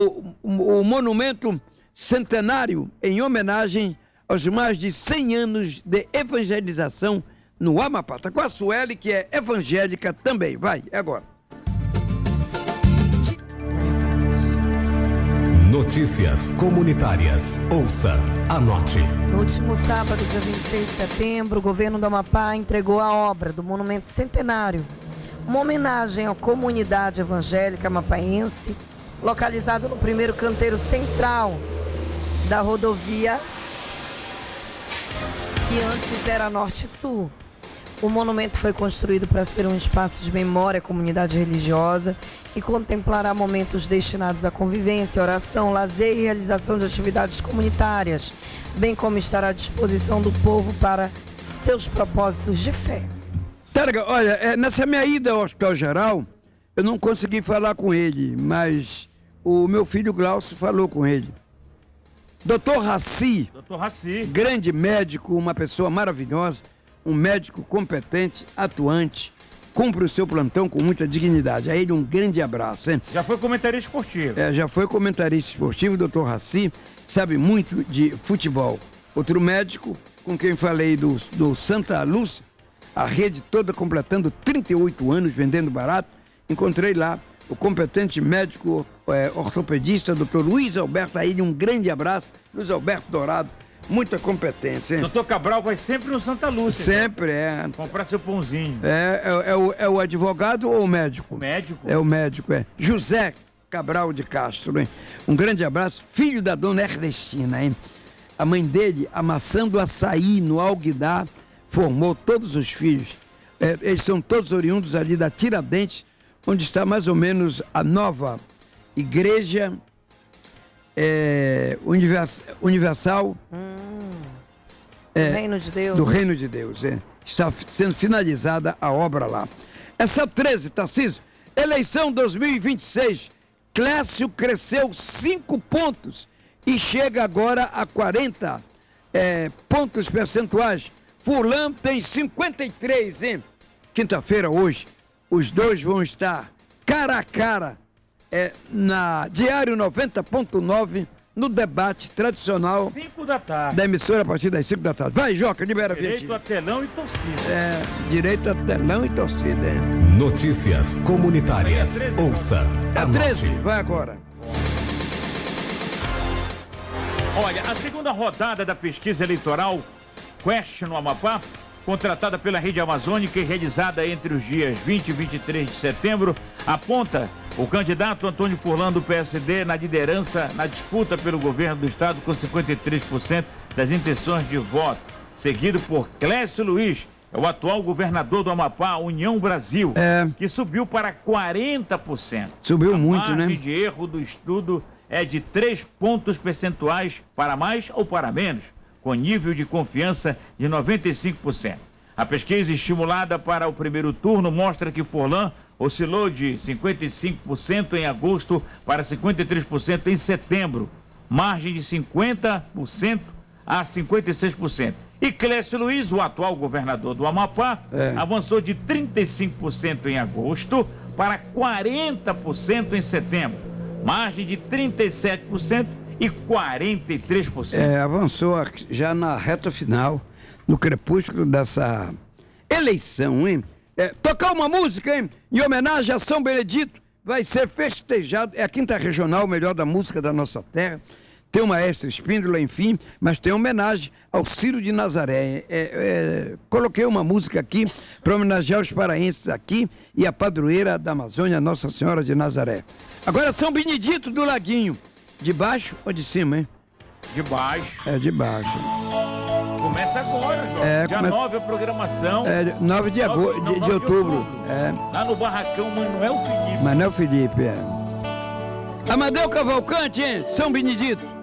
o monumento centenário em homenagem aos mais de 100 anos de evangelização no Amapá. Tá com a Sueli, que é evangélica também. Vai, é agora. Notícias comunitárias. Ouça, anote. No último sábado, dia 26 de setembro, o governo do Amapá entregou a obra do Monumento Centenário, uma homenagem à comunidade evangélica amapaense, localizado no primeiro canteiro central da rodovia, que antes era Norte-Sul. O monumento foi construído para ser um espaço de memória à comunidade religiosa e contemplará momentos destinados à convivência, oração, lazer e realização de atividades comunitárias, bem como estará à disposição do povo para seus propósitos de fé. Targa, olha, nessa minha ida ao Hospital Geral, eu não consegui falar com ele, mas o meu filho Glaucio falou com ele. Dr. Raci, grande médico, uma pessoa maravilhosa, um médico competente, atuante, cumpre o seu plantão com muita dignidade. A ele um grande abraço, hein? Já foi comentarista esportivo. Já foi comentarista esportivo, Dr. Raci, sabe muito de futebol. Outro médico com quem falei do Santa Lúcia, a rede toda completando 38 anos vendendo barato, encontrei lá o competente médico ortopedista, Dr. Luiz Alberto, a ele um grande abraço, Luiz Alberto Dourado, muita competência, hein? Doutor Cabral vai sempre no Santa Lúcia. Sempre, comprar seu pãozinho. É o advogado ou o médico? O médico. É o médico, José Cabral de Castro, hein? Um grande abraço, filho da dona Ernestina, hein? A mãe dele, amassando açaí no Alguidar, formou todos os filhos. Eles são todos oriundos ali da Tiradentes, onde está mais ou menos a nova igreja Universal do Reino de Deus. Do Reino de Deus, Está sendo finalizada a obra lá. Essa 13, Tarcísio, eleição 2026, Clécio cresceu 5 pontos e chega agora a 40 pontos percentuais. Fulano tem 53, hein? Quinta-feira, hoje, os dois vão estar cara a cara na Diário 90.9, no debate tradicional 5 da tarde. Da emissora a partir das 5 da tarde. Vai, Joca, libera a Direito vinheta. a telão e torcida. Direito a telão e torcida. Notícias comunitárias. Ouça, anote. 13, vai agora. Olha, a segunda rodada da pesquisa eleitoral Quest no Amapá, contratada pela Rede Amazônica e realizada entre os dias 20 e 23 de setembro, aponta o candidato Antônio Furlan do PSD na liderança na disputa pelo governo do estado com 53% das intenções de voto, seguido por Clécio Luiz, o atual governador do Amapá, União Brasil, que subiu para 40%. Subiu muito, né? A margem de erro do estudo é de 3 pontos percentuais para mais ou para menos, com nível de confiança de 95%. A pesquisa estimulada para o primeiro turno mostra que Furlan oscilou de 55% em agosto para 53% em setembro, margem de 50% a 56%. E Clécio Luiz, o atual governador do Amapá, avançou de 35% em agosto para 40% em setembro, margem de 37% e 43%. Avançou já na reta final, no crepúsculo dessa eleição, hein? Tocar uma música, hein? Em homenagem a São Benedito, vai ser festejado, é a quinta regional melhor da música da nossa terra, tem o maestro Espíndola, enfim, mas tem homenagem ao Ciro de Nazaré. Coloquei uma música aqui para homenagear os paraenses aqui e a padroeira da Amazônia, Nossa Senhora de Nazaré. Agora São Benedito do Laguinho. De baixo ou de cima, hein? De baixo. De baixo. Começa agora, Jorge. Dia 9 a programação. 9 de outubro. Lá no Barracão Manuel Felipe. Manuel Felipe, Amadeu Cavalcante, hein? São Benedito.